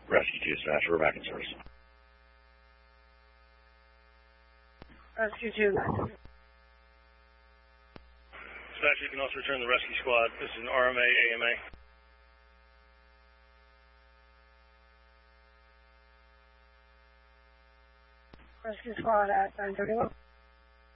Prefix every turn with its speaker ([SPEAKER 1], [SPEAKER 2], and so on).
[SPEAKER 1] Rescue 2, dispatch. We're back in service.
[SPEAKER 2] Rescue 2,
[SPEAKER 3] Dispatch, you can also return the rescue squad. This is an RMA, AMA.
[SPEAKER 2] Rescue squad at 931.